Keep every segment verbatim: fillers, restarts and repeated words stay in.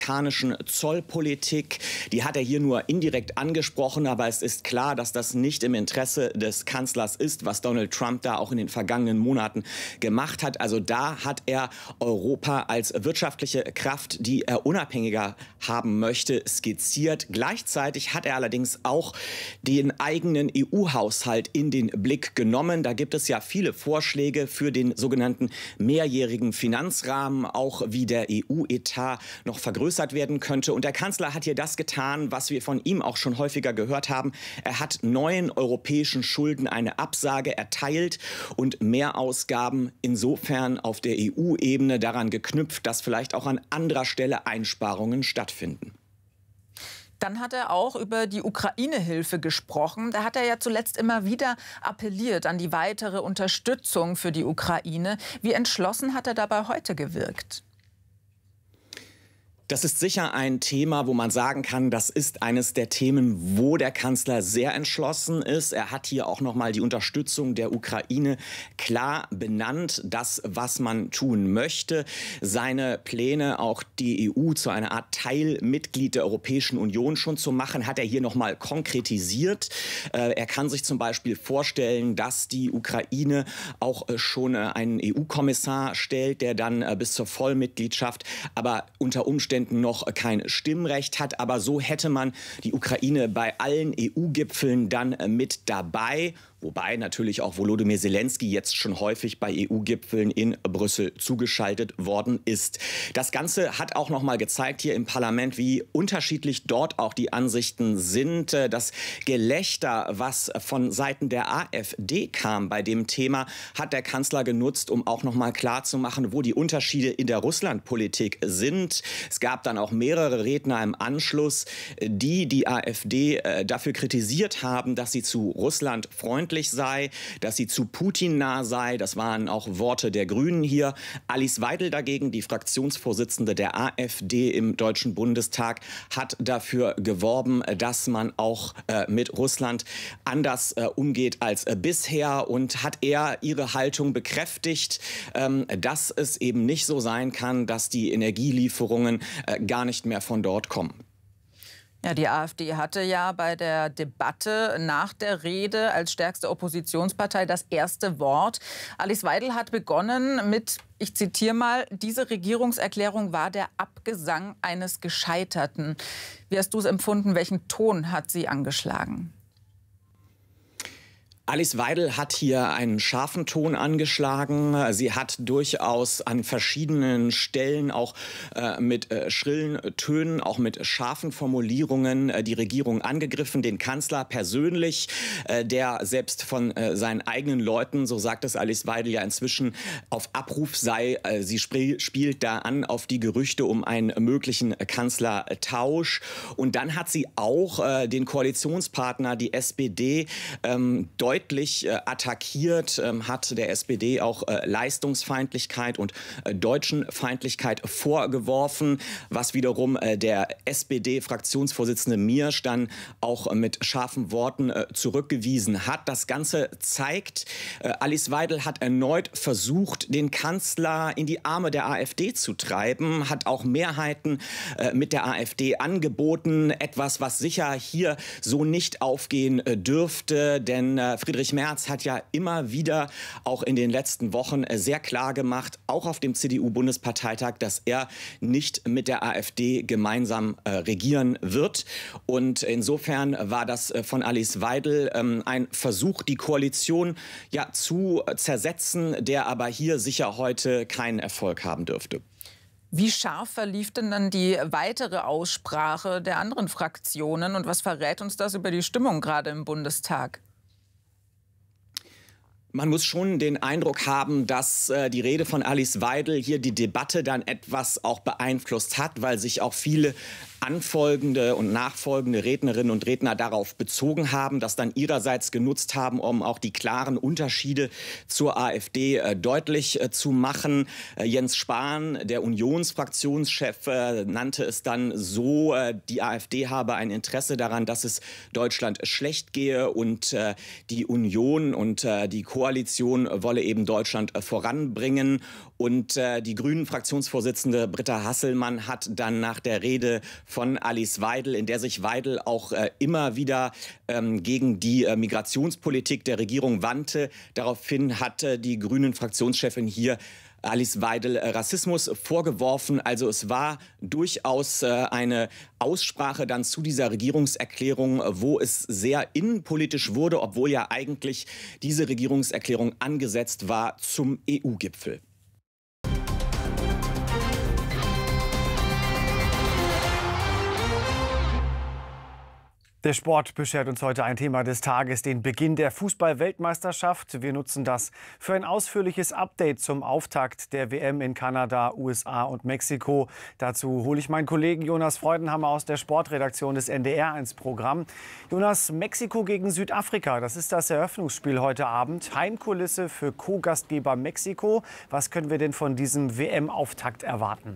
amerikanischen Zollpolitik. Die hat er hier nur indirekt angesprochen, aber es ist klar, dass das nicht im Interesse des Kanzlers ist, was Donald Trump da auch in den vergangenen Monaten gemacht hat. Also da hat er Europa als wirtschaftliche Kraft, die er unabhängiger haben möchte, skizziert. Gleichzeitig hat er allerdings auch den eigenen E U-Haushalt in den Blick genommen. Da gibt es ja viele Vorschläge für den sogenannten mehrjährigen Finanzrahmen, auch wie der E U-Etat noch vergrößert werden könnte. Und der Kanzler hat hier das getan, was wir von ihm auch schon häufiger gehört haben. Er hat neuen europäischen Schulden eine Absage erteilt und Mehrausgaben insofern auf der E U-Ebene daran geknüpft, dass vielleicht auch an anderer Stelle Einsparungen stattfinden. Dann hat er auch über die Ukraine-Hilfe gesprochen. Da hat er ja zuletzt immer wieder appelliert an die weitere Unterstützung für die Ukraine. Wie entschlossen hat er dabei heute gewirkt? Das ist sicher ein Thema, wo man sagen kann, das ist eines der Themen, wo der Kanzler sehr entschlossen ist. Er hat hier auch noch mal die Unterstützung der Ukraine klar benannt, das, was man tun möchte. Seine Pläne, auch die E U zu einer Art Teilmitglied der Europäischen Union schon zu machen, hat er hier noch mal konkretisiert. Er kann sich zum Beispiel vorstellen, dass die Ukraine auch schon einen E U-Kommissar stellt, der dann bis zur Vollmitgliedschaft, aber unter Umständen noch kein Stimmrecht hat. Aber so hätte man die Ukraine bei allen E U-Gipfeln dann mit dabei. Wobei natürlich auch Volodymyr Zelensky jetzt schon häufig bei E U-Gipfeln in Brüssel zugeschaltet worden ist. Das Ganze hat auch noch mal gezeigt hier im Parlament, wie unterschiedlich dort auch die Ansichten sind. Das Gelächter, was von Seiten der AfD kam bei dem Thema, hat der Kanzler genutzt, um auch noch mal klarzumachen, wo die Unterschiede in der Russlandpolitik sind. Es gab dann auch mehrere Redner im Anschluss, die die AfD dafür kritisiert haben, dass sie zu Russland freundlich sei, dass sie zu Putin nah sei. Das waren auch Worte der Grünen hier. Alice Weidel dagegen, die Fraktionsvorsitzende der AfD im Deutschen Bundestag, hat dafür geworben, dass man auch äh, mit Russland anders äh, umgeht als äh, bisher und hat eher ihre Haltung bekräftigt, ähm, dass es eben nicht so sein kann, dass die Energielieferungen äh, gar nicht mehr von dort kommen. Ja, die AfD hatte ja bei der Debatte nach der Rede als stärkste Oppositionspartei das erste Wort. Alice Weidel hat begonnen mit, ich zitiere mal, diese Regierungserklärung war der Abgesang eines Gescheiterten. Wie hast du es empfunden? Welchen Ton hat sie angeschlagen? Alice Weidel hat hier einen scharfen Ton angeschlagen. Sie hat durchaus an verschiedenen Stellen auch äh, mit äh, schrillen Tönen, auch mit scharfen Formulierungen äh, die Regierung angegriffen, den Kanzler persönlich, äh, der selbst von äh, seinen eigenen Leuten, so sagt es Alice Weidel ja inzwischen, auf Abruf sei. Äh, sie sp spielt da an auf die Gerüchte um einen möglichen Kanzlertausch. Und dann hat sie auch äh, den Koalitionspartner, die S P D, ähm, deutlich deutlich äh, attackiert, ähm, hat der S P D auch äh, Leistungsfeindlichkeit und äh, Deutschenfeindlichkeit vorgeworfen, was wiederum äh, der S P D-Fraktionsvorsitzende Miersch dann auch äh, mit scharfen Worten äh, zurückgewiesen hat. Das Ganze zeigt, äh, Alice Weidel hat erneut versucht, den Kanzler in die Arme der AfD zu treiben, hat auch Mehrheiten äh, mit der AfD angeboten, etwas, was sicher hier so nicht aufgehen äh, dürfte, denn äh, Friedrich Merz hat ja immer wieder auch in den letzten Wochen sehr klar gemacht, auch auf dem C D U-Bundesparteitag, dass er nicht mit der AfD gemeinsam äh, regieren wird. Und insofern war das äh, von Alice Weidel ähm, ein Versuch, die Koalition ja zu zersetzen, der aber hier sicher heute keinen Erfolg haben dürfte. Wie scharf verlief denn dann die weitere Aussprache der anderen Fraktionen und was verrät uns das über die Stimmung gerade im Bundestag? Man muss schon den Eindruck haben, dass äh, die Rede von Alice Weidel hier die Debatte dann etwas auch beeinflusst hat, weil sich auch viele anfolgende und nachfolgende Rednerinnen und Redner darauf bezogen haben, das dann ihrerseits genutzt haben, um auch die klaren Unterschiede zur AfD äh, deutlich äh, zu machen. Äh, Jens Spahn, der Unionsfraktionschef, äh, nannte es dann so, äh, die AfD habe ein Interesse daran, dass es Deutschland schlecht gehe und äh, die Union und äh, die Koalition wolle eben Deutschland äh, voranbringen. Und äh, die Grünen-Fraktionsvorsitzende Britta Hasselmann hat dann nach der Rede von Alice Weidel, in der sich Weidel auch äh, immer wieder ähm, gegen die äh, Migrationspolitik der Regierung wandte, daraufhin hatte die Grünen-Fraktionschefin hier Alice Weidel Rassismus vorgeworfen. Also es war durchaus äh, eine Aussprache dann zu dieser Regierungserklärung, wo es sehr innenpolitisch wurde, obwohl ja eigentlich diese Regierungserklärung angesetzt war zum E U-Gipfel. Der Sport beschert uns heute ein Thema des Tages, den Beginn der Fußball-Weltmeisterschaft. Wir nutzen das für ein ausführliches Update zum Auftakt der W M in Kanada, U S A und Mexiko. Dazu hole ich meinen Kollegen Jonas Freudenhammer aus der Sportredaktion des N D R ins Programm. Jonas, Mexiko gegen Südafrika, das ist das Eröffnungsspiel heute Abend. Heimkulisse für Co-Gastgeber Mexiko. Was können wir denn von diesem W M-Auftakt erwarten?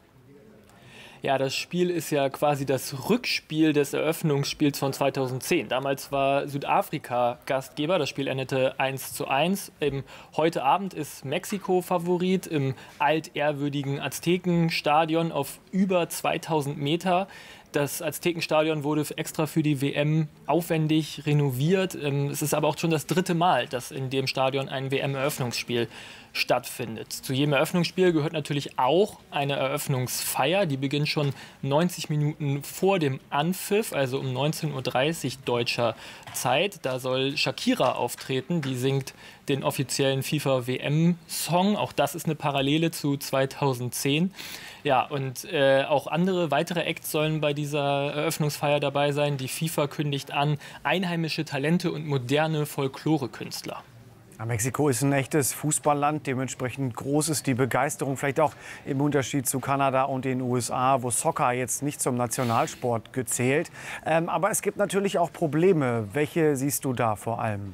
Ja, das Spiel ist ja quasi das Rückspiel des Eröffnungsspiels von zweitausendzehn. Damals war Südafrika Gastgeber. Das Spiel endete eins zu eins. Eben heute Abend ist Mexiko Favorit im altehrwürdigen Aztekenstadion auf über zweitausend Meter. Das Aztekenstadion wurde extra für die W M aufwendig renoviert. Es ist aber auch schon das dritte Mal, dass in dem Stadion ein W M-Eröffnungsspiel stattfindet. Zu jedem Eröffnungsspiel gehört natürlich auch eine Eröffnungsfeier. Die beginnt schon neunzig Minuten vor dem Anpfiff, also um neunzehn Uhr dreißig deutscher Zeit. Da soll Shakira auftreten. Die singt den offiziellen FIFA-W M-Song. Auch das ist eine Parallele zu zweitausendzehn. Ja, und äh, auch andere weitere Acts sollen bei dieser Eröffnungsfeier dabei sein. Die FIFA kündigt an einheimische Talente und moderne Folklore-Künstler. Ja, Mexiko ist ein echtes Fußballland, dementsprechend groß ist die Begeisterung, vielleicht auch im Unterschied zu Kanada und den U S A, wo Soccer jetzt nicht zum Nationalsport gezählt. Ähm, aber es gibt natürlich auch Probleme. Welche siehst du da vor allem?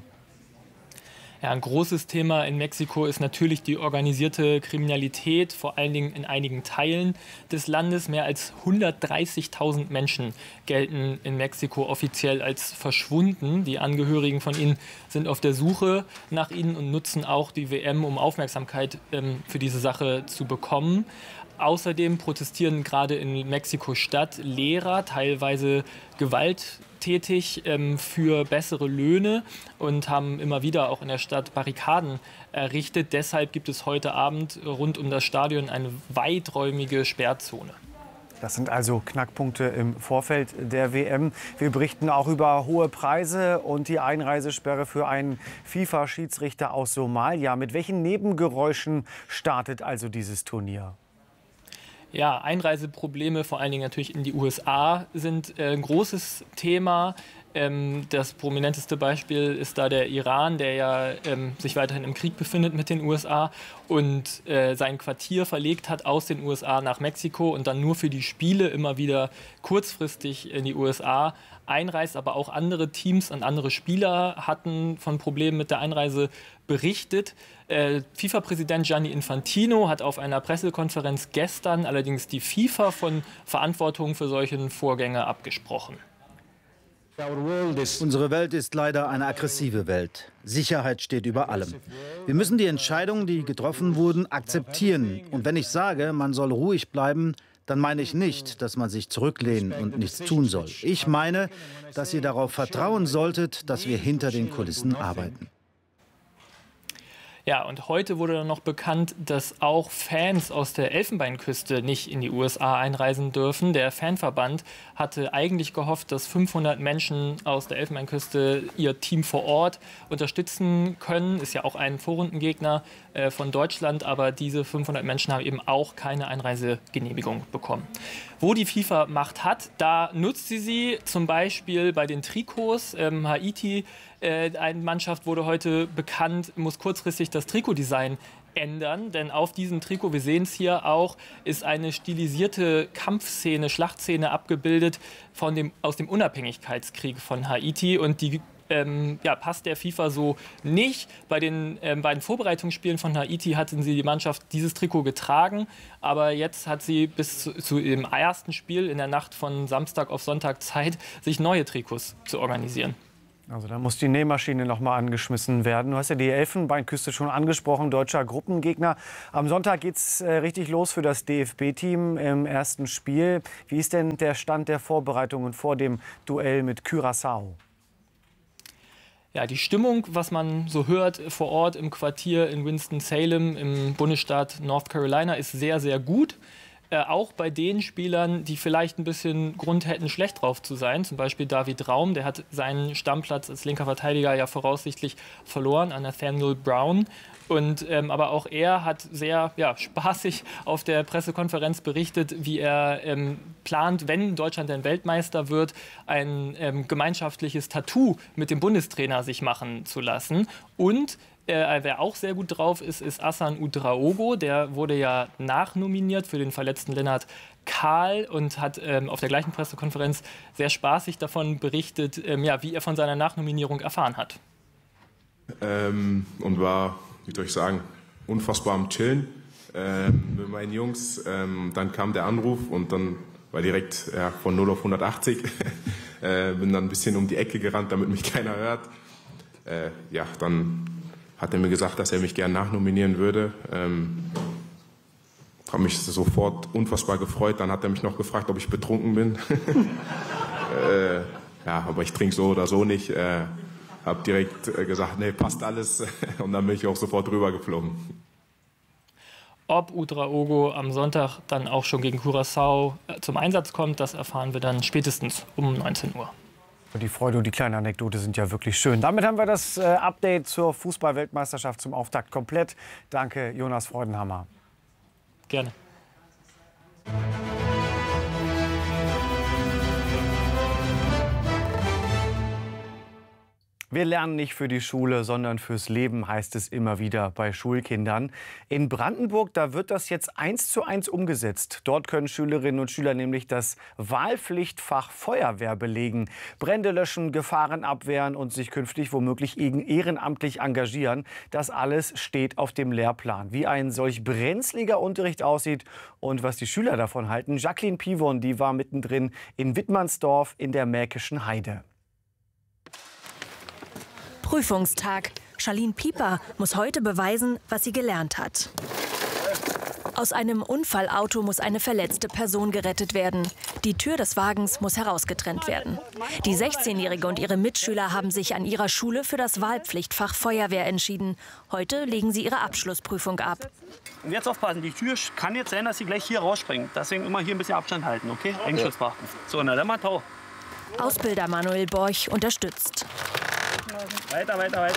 Ja, ein großes Thema in Mexiko ist natürlich die organisierte Kriminalität, vor allen Dingen in einigen Teilen des Landes. Mehr als hundertdreißigtausend Menschen gelten in Mexiko offiziell als verschwunden. Die Angehörigen von ihnen sind auf der Suche nach ihnen und nutzen auch die W M, um Aufmerksamkeit ähm, für diese Sache zu bekommen. Außerdem protestieren gerade in Mexiko-Stadt Lehrer, teilweise gewalttätig, ähm, für bessere Löhne und haben immer wieder auch in der Stadt Barrikaden errichtet. Deshalb gibt es heute Abend rund um das Stadion eine weiträumige Sperrzone. Das sind also Knackpunkte im Vorfeld der W M. Wir berichten auch über hohe Preise und die Einreisesperre für einen FIFA-Schiedsrichter aus Somalia. Mit welchen Nebengeräuschen startet also dieses Turnier? Ja, Einreiseprobleme, vor allen Dingen natürlich in die U S A, sind äh, ein großes Thema. Ähm, das prominenteste Beispiel ist da der Iran, der ja ähm, sich weiterhin im Krieg befindet mit den U S A und äh, sein Quartier verlegt hat aus den U S A nach Mexiko und dann nur für die Spiele immer wieder kurzfristig in die U S A einreist. Aber auch andere Teams und andere Spieler hatten von Problemen mit der Einreise berichtet. Äh, FIFA-Präsident Gianni Infantino hat auf einer Pressekonferenz gestern allerdings die FIFA von Verantwortung für solche Vorgänge abgesprochen. Unsere Welt ist leider eine aggressive Welt. Sicherheit steht über allem. Wir müssen die Entscheidungen, die getroffen wurden, akzeptieren. Und wenn ich sage, man soll ruhig bleiben, dann meine ich nicht, dass man sich zurücklehnen und nichts tun soll. Ich meine, dass ihr darauf vertrauen solltet, dass wir hinter den Kulissen arbeiten. Ja, und heute wurde dann noch bekannt, dass auch Fans aus der Elfenbeinküste nicht in die U S A einreisen dürfen. Der Fanverband hatte eigentlich gehofft, dass fünfhundert Menschen aus der Elfenbeinküste ihr Team vor Ort unterstützen können. Ist ja auch ein Vorrundengegner äh, von Deutschland, aber diese fünfhundert Menschen haben eben auch keine Einreisegenehmigung bekommen. Wo die FIFA Macht hat, da nutzt sie sie zum Beispiel bei den Trikots. Ähm, Haiti, äh, eine Mannschaft wurde heute bekannt, muss kurzfristig das Trikotdesign ändern, denn auf diesem Trikot, wir sehen es hier auch, ist eine stilisierte Kampfszene, Schlachtszene abgebildet von dem, aus dem Unabhängigkeitskrieg von Haiti, und die ähm, ja, passt der FIFA so nicht. Bei den ähm, beiden Vorbereitungsspielen von Haiti hatten sie die Mannschaft dieses Trikot getragen, aber jetzt hat sie bis zu, zu dem ersten Spiel in der Nacht von Samstag auf Sonntag Zeit, sich neue Trikots zu organisieren. Also da muss die Nähmaschine noch mal angeschmissen werden. Du hast ja die Elfenbeinküste schon angesprochen, deutscher Gruppengegner. Am Sonntag geht es äh, richtig los für das D F B-Team im ersten Spiel. Wie ist denn der Stand der Vorbereitungen vor dem Duell mit Curaçao? Ja, die Stimmung, was man so hört vor Ort im Quartier in Winston-Salem im Bundesstaat North Carolina, ist sehr, sehr gut. Äh, auch bei den Spielern, die vielleicht ein bisschen Grund hätten, schlecht drauf zu sein. Zum Beispiel David Raum, der hat seinen Stammplatz als linker Verteidiger ja voraussichtlich verloren an Nathaniel Brown. Und, ähm, aber auch er hat sehr ja, spaßig auf der Pressekonferenz berichtet, wie er ähm, plant, wenn Deutschland denn Weltmeister wird, ein ähm, gemeinschaftliches Tattoo mit dem Bundestrainer sich machen zu lassen. Und Äh, wer auch sehr gut drauf ist, ist Hassan Ouedraogo. Der wurde ja nachnominiert für den verletzten Lennart Kahl und hat ähm, auf der gleichen Pressekonferenz sehr spaßig davon berichtet, ähm, ja, wie er von seiner Nachnominierung erfahren hat. Ähm, und war, wie soll ich sagen, unfassbar am Chillen ähm, mit meinen Jungs. Ähm, dann kam der Anruf und dann war direkt ja, von null auf hundertachtzig. äh, bin dann ein bisschen um die Ecke gerannt, damit mich keiner hört. Äh, ja, dann hat er mir gesagt, dass er mich gerne nachnominieren würde. Ähm, habe mich sofort unfassbar gefreut. Dann hat er mich noch gefragt, ob ich betrunken bin. äh, ja, aber ich trinke so oder so nicht. Äh, habe direkt äh, gesagt, nee, passt alles. Und dann bin ich auch sofort rübergeflogen. Ob Ouedraogo am Sonntag dann auch schon gegen Curaçao zum Einsatz kommt, das erfahren wir dann spätestens um neunzehn Uhr. Die Freude und die kleine Anekdote sind ja wirklich schön. Damit haben wir das äh, Update zur Fußball-Weltmeisterschaft zum Auftakt komplett. Danke, Jonas Freudenhammer. Gerne. Wir lernen nicht für die Schule, sondern fürs Leben, heißt es immer wieder bei Schulkindern. In Brandenburg, da wird das jetzt eins zu eins umgesetzt. Dort können Schülerinnen und Schüler nämlich das Wahlpflichtfach Feuerwehr belegen, Brände löschen, Gefahren abwehren und sich künftig womöglich ehrenamtlich engagieren. Das alles steht auf dem Lehrplan. Wie ein solch brenzliger Unterricht aussieht und was die Schüler davon halten, Jacqueline Pivon, die war mittendrin in Wittmannsdorf in der Märkischen Heide. Prüfungstag. Charlene Pieper muss heute beweisen, was sie gelernt hat. Aus einem Unfallauto muss eine verletzte Person gerettet werden. Die Tür des Wagens muss herausgetrennt werden. Die sechzehnjährige und ihre Mitschüler haben sich an ihrer Schule für das Wahlpflichtfach Feuerwehr entschieden. Heute legen sie ihre Abschlussprüfung ab. Und jetzt aufpassen, die Tür kann jetzt sein, dass sie gleich hier rausspringt. Deswegen immer hier ein bisschen Abstand halten, okay? Eigenschutz beachten. So, na dann mal tau. Ausbilder Manuel Borch unterstützt. Weiter, weiter, weiter.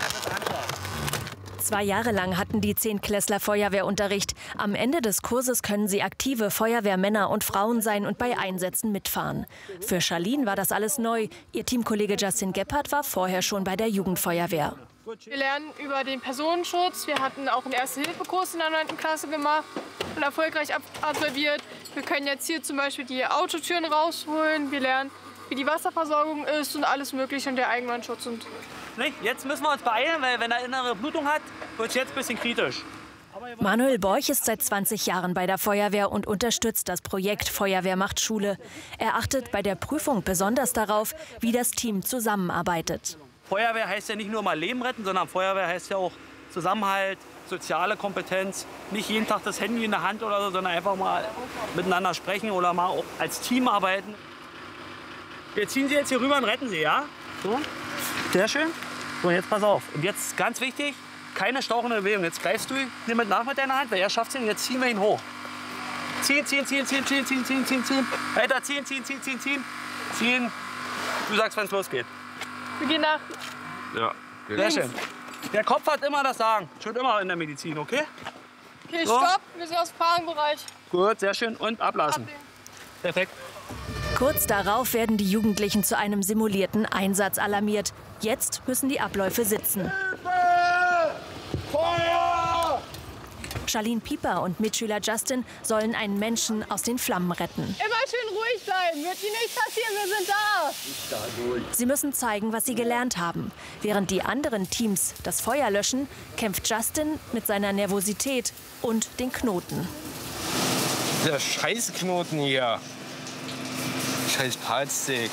Zwei Jahre lang hatten die Zehntklässler Feuerwehrunterricht. Am Ende des Kurses können sie aktive Feuerwehrmänner und Frauen sein und bei Einsätzen mitfahren. Für Charlene war das alles neu. Ihr Teamkollege Justin Gebhardt war vorher schon bei der Jugendfeuerwehr. Wir lernen über den Personenschutz. Wir hatten auch einen Erste-Hilfe-Kurs in der neunten Klasse gemacht und erfolgreich absolviert. Wir können jetzt hier zum Beispiel die Autotüren rausholen. Wir lernen, wie die Wasserversorgung ist und alles Mögliche und der Eigenbrandschutz. Und jetzt müssen wir uns beeilen, weil wenn er innere Blutung hat, wird es jetzt ein bisschen kritisch. Manuel Borch ist seit zwanzig Jahren bei der Feuerwehr und unterstützt das Projekt Feuerwehr macht Schule. Er achtet bei der Prüfung besonders darauf, wie das Team zusammenarbeitet. Feuerwehr heißt ja nicht nur mal Leben retten, sondern Feuerwehr heißt ja auch Zusammenhalt, soziale Kompetenz. Nicht jeden Tag das Handy in der Hand oder so, sondern einfach mal miteinander sprechen oder mal auch als Team arbeiten. Wir ziehen Sie jetzt hier rüber und retten Sie, ja? So. Sehr schön. So, jetzt pass auf. Und jetzt ganz wichtig, keine stauchende Bewegung. Jetzt greifst du ihn, nimm mit nach mit deiner Hand, weil er schafft es nicht. Jetzt ziehen wir ihn hoch. Ziehen, ziehen, ziehen, ziehen, ziehen, ziehen, ziehen, ziehen, ziehen. Weiter ziehen, ziehen, ziehen, ziehen, ziehen. Ziehen. Du sagst, wenn es losgeht. wir gehen nach. Ja. Sehr schön. Der Kopf hat immer das Sagen. Schon immer in der Medizin, okay? Okay, So. stopp. Wir sind aus dem Fahrenbereich. Gut, sehr schön. Und ablassen. Ablegen. Perfekt. Kurz darauf werden die Jugendlichen zu einem simulierten Einsatz alarmiert. Jetzt müssen die Abläufe sitzen. Charlene Pieper und Mitschüler Justin sollen einen Menschen aus den Flammen retten. Immer schön ruhig bleiben, wird Ihnen nichts passieren, wir sind da. Sie müssen zeigen, was sie gelernt haben. Während die anderen Teams das Feuer löschen, kämpft Justin mit seiner Nervosität und den Knoten. Der Scheißknoten hier. Scheiß Palsteak.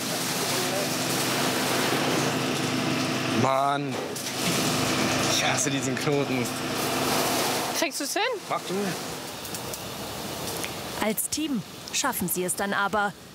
Mann. Ich hasse diesen Knoten. Kriegst du es hin? Mach du. Als Team schaffen sie es dann aber.